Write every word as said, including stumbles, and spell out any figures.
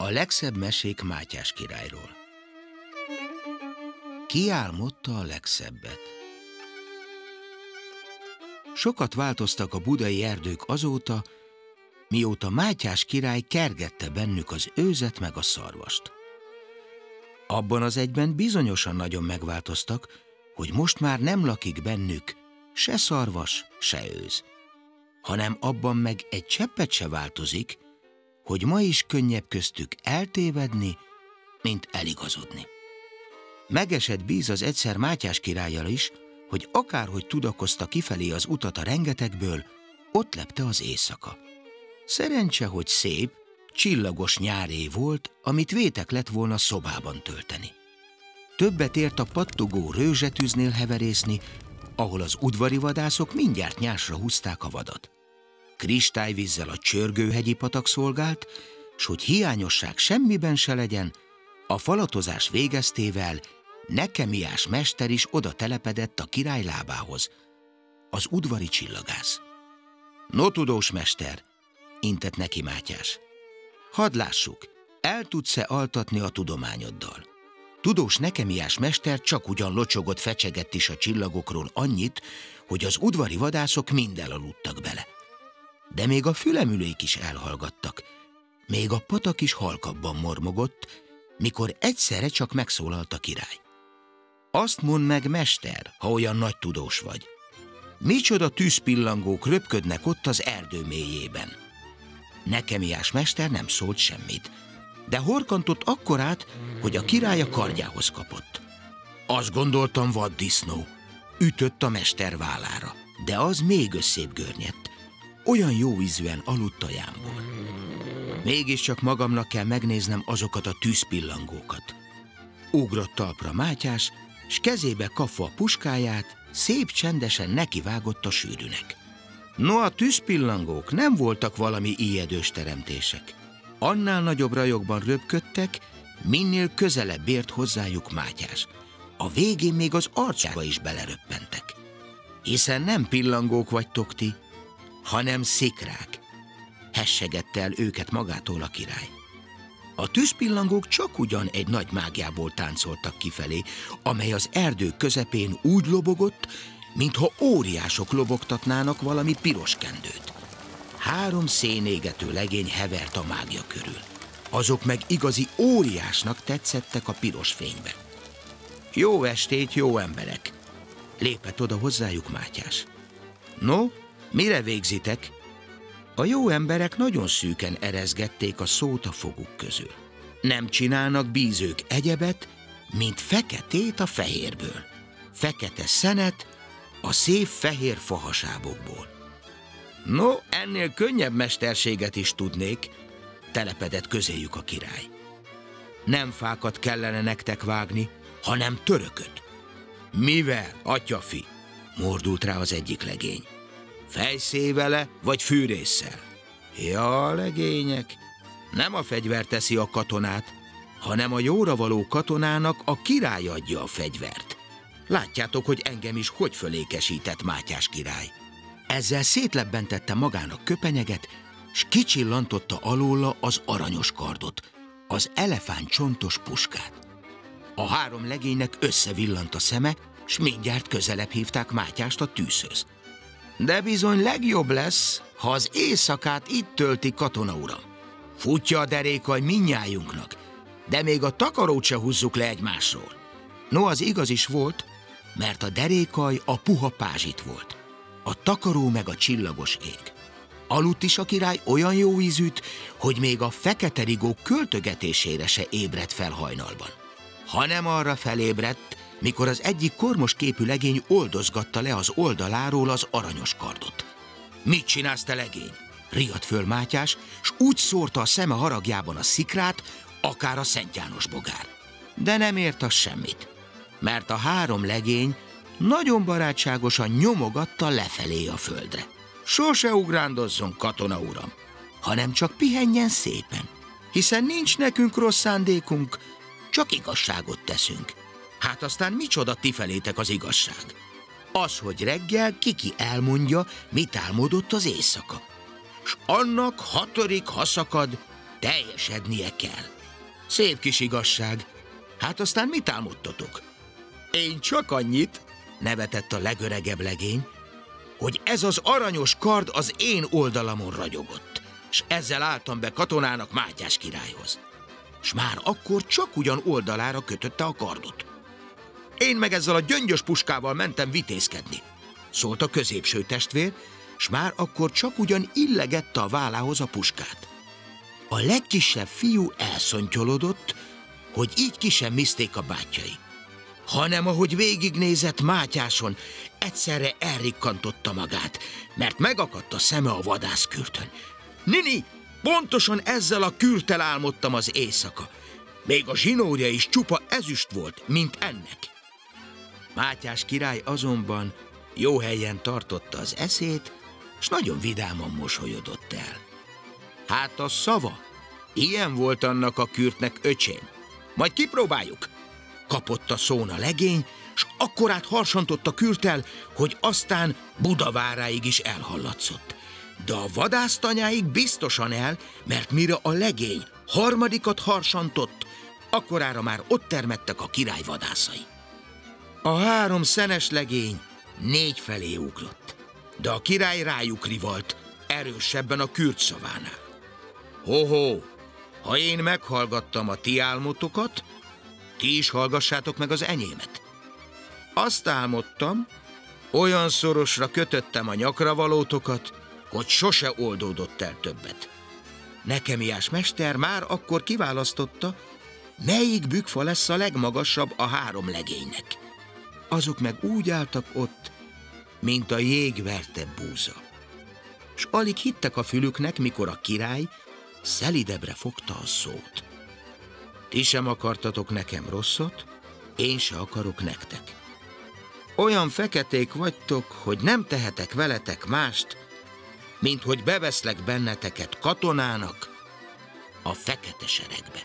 A legszebb mesék Mátyás királyról. Ki álmodta a legszebbet? Sokat változtak a budai erdők azóta, mióta Mátyás király kergette bennük az őzet meg a szarvast. Abban az egyben bizonyosan nagyon megváltoztak, hogy most már nem lakik bennük se szarvas, se őz, hanem abban meg egy cseppet se változik, hogy ma is könnyebb köztük eltévedni, mint eligazodni. Megesett bíz az egyszer Mátyás királlyal is, hogy akárhogy tudakozta kifelé az utat a rengetegből, ott lepte az éjszaka. Szerencse, hogy szép, csillagos nyáré volt, amit vétek lett volna szobában tölteni. Többet ért a pattogó rőzsetűznél heverészni, ahol az udvari vadászok mindjárt nyásra húzták a vadat. Kristályvízzel a Csörgőhegyi patak szolgált, s hogy hiányosság semmiben se legyen, a falatozás végeztével Nekemiás mester is oda telepedett a király lábához, az udvari csillagász. No, tudós mester, intett neki Mátyás, hadd lássuk, el tudsz-e altatni a tudományoddal? Tudós Nekemiás mester csak ugyan locsogott, fecsegett is a csillagokról annyit, hogy az udvari vadászok mind elaludtak bele. De még a fülemülék is elhallgattak, még a patak is halkabban mormogott, mikor egyszerre csak megszólalt a király. Azt mondd meg, mester, ha olyan nagy tudós vagy, micsoda tűzpillangók röpködnek ott az erdő mélyében? Nekemiás mester nem szólt semmit, de horkantott akkorát, hogy a király a kardjához kapott. Azt gondoltam, vaddisznó, ütött a mester vállára, de az még összébb görnyedt. Olyan jó ízűen aludt a jámból. Mégiscsak magamnak kell megnéznem azokat a tűzpillangókat. Ugrott talpra Mátyás, s kezébe kapva a puskáját, szép csendesen nekivágott a sűrűnek. No, a tűzpillangók nem voltak valami ijedős teremtések. Annál nagyobb rajokban röpködtek, minél közelebb ért hozzájuk Mátyás. A végén még az arcába is beleröppentek. Hiszen nem pillangók vagytok ti, hanem szikrák, hessegette el őket magától a király. A tűzpillangók csak ugyan egy nagy mágiából táncoltak kifelé, amely az erdő közepén úgy lobogott, mintha óriások lobogtatnának valami piros kendőt. Három szénégető legény hevert a mágia körül. Azok meg igazi óriásnak tetszettek a piros fényben. Jó estét, jó emberek! Lépett oda hozzájuk Mátyás. No, mire végzitek? A jó emberek nagyon szűken erezgették a szót a foguk közül. Nem csinálnak bízők egyebet, mint feketét a fehérből, fekete szenet a szép fehér fahasábokból. No, ennél könnyebb mesterséget is tudnék, telepedett közéjük a király. Nem fákat kellene nektek vágni, hanem törököt. Mivel, atyafi? Mordult rá az egyik legény. Fejszévele vagy fűrésszel? Ja, legények, nem a fegyver teszi a katonát, hanem a jóra való katonának a király adja a fegyvert. Látjátok, hogy engem is hogy fölékesített Mátyás király. Ezzel szétlebbentette magának köpenyeget, s kicsillantotta alóla az aranyos kardot, az elefánt csontos puskát. A három legénynek összevillant a szeme, s mindjárt közelebb hívták Mátyást a tűzhöz. De bizony legjobb lesz, ha az éjszakát itt tölti, katona uram. Futja a derékaj mindnyájunknak, de még a takarót se húzzuk le egymásról. No, az igaz is volt, mert a derékaj a puha pázsit volt, a takaró meg a csillagos ég. Aludt is a király olyan jó ízűt, hogy még a fekete rigó költögetésére se ébredt fel hajnalban, hanem arra felébredt, mikor az egyik kormos képű legény oldozgatta le az oldaláról az aranyos kardot. Mit csinálsz, te legény? Riadt föl Mátyás, s úgy szórta a szeme haragjában a szikrát, akár a Szent János bogár. De nem ért az semmit, mert a három legény nagyon barátságosan nyomogatta lefelé a földre. Sose ugrándozzon, katona uram, hanem csak pihenjen szépen, hiszen nincs nekünk rossz szándékunk, csak igazságot teszünk. Hát aztán micsoda ti felétek az igazság? Az, hogy reggel kiki elmondja, mit álmodott az éjszaka. S annak hatodik, ha szakad, teljesednie kell. Szép kis igazság. Hát aztán mit álmodtatok? Én csak annyit, nevetett a legöregebb legény, hogy ez az aranyos kard az én oldalamon ragyogott, s ezzel álltam be katonának Mátyás királyhoz. S már akkor csak ugyan oldalára kötötte a kardot. Én meg ezzel a gyöngyös puskával mentem vitézkedni, szólt a középső testvér, s már akkor csak ugyan illegette a vállához a puskát. A legkisebb fiú elszontyolodott, hogy így ki sem miszték a bátyjai, hanem ahogy végignézett Mátyáson, egyszerre elrikkantotta magát, mert megakadt a szeme a vadászkürtön. Nini, pontosan ezzel a kürttel álmodtam az éjszaka. Még a zsinórja is csupa ezüst volt, mint ennek. Mátyás király azonban jó helyen tartotta az eszét, s nagyon vidáman mosolyodott el. Hát a szava, ilyen volt annak a kürtnek, öcsém. Majd kipróbáljuk. Kapott a szón a legény, s akkorát harsantott a kürttel, hogy aztán Budaváráig is elhallatszott. De a vadásztanyáig biztosan el, mert mire a legény harmadikat harsantott, akkorára már ott termettek a király vadászai. A három szenes legény négy felé ugrott, de a király rájuk rivalt, erősebben a kürt szavánál. Ho-ho, ha én meghallgattam a ti álmotokat, ti is hallgassátok meg az enyémet. Azt álmodtam, olyan szorosra kötöttem a nyakra valótokat, hogy sose oldódott el többet. Nekemiás mester már akkor kiválasztotta, melyik bükkfa lesz a legmagasabb a három legénynek. Azok meg úgy álltak ott, mint a jégverte búza. S alig hittek a fülüknek, mikor a király szelidebbre fogta a szót. Ti sem akartatok nekem rosszat, én se akarok nektek. Olyan feketék vagytok, hogy nem tehetek veletek mást, mint hogy beveszlek benneteket katonának a fekete seregbe.